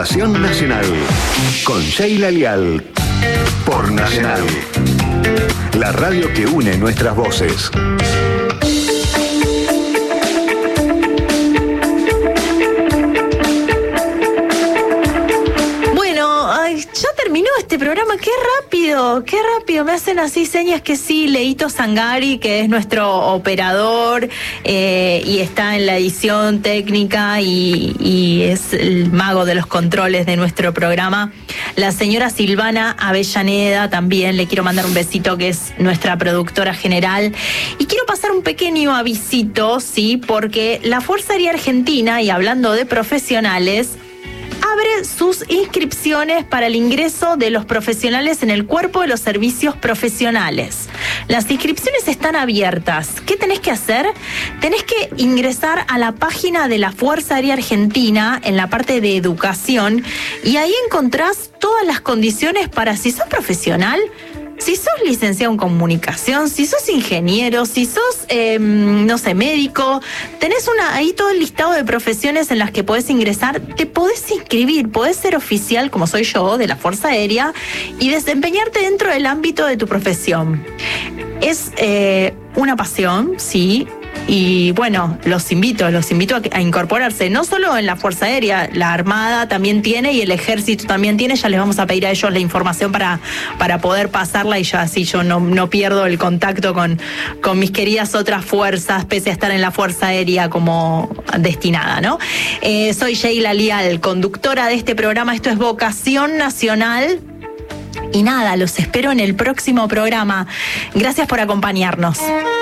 Vocación Nacional con Sheila Lial por Nacional, la radio que une nuestras voces. Ya terminó este programa, qué rápido, me hacen así señas que sí. Leito Sangari, que es nuestro operador y está en la edición técnica y es el mago de los controles de nuestro programa. La señora Silvana Avellaneda también, le quiero mandar un besito, que es nuestra productora general. Y quiero pasar un pequeño avisito, sí, porque la Fuerza Aérea Argentina, y hablando de profesionales, abre sus inscripciones para el ingreso de los profesionales en el cuerpo de los servicios profesionales. Las inscripciones están abiertas. ¿Qué tenés que hacer? Tenés que ingresar a la página de la Fuerza Aérea Argentina en la parte de educación y ahí encontrás todas las condiciones para, si sos profesional, si sos licenciado en comunicación, si sos ingeniero, si sos, médico, tenés ahí todo el listado de profesiones en las que podés ingresar, te podés inscribir, podés ser oficial, como soy yo, de la Fuerza Aérea, y desempeñarte dentro del ámbito de tu profesión. Es una pasión, sí. Y bueno, los invito a incorporarse, no solo en la Fuerza Aérea, la Armada también tiene y el Ejército también tiene. Ya les vamos a pedir a ellos la información para poder pasarla y ya así yo no pierdo el contacto con mis queridas otras fuerzas, pese a estar en la Fuerza Aérea como destinada, ¿no? Soy Sheila Lial, conductora de este programa. Esto es Vocación Nacional. Y nada, los espero en el próximo programa. Gracias por acompañarnos.